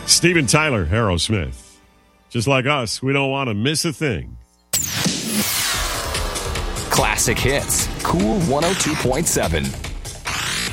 Steven Tyler, Aerosmith. Just like us, we don't want to miss a thing. Classic hits. Cool 102.7.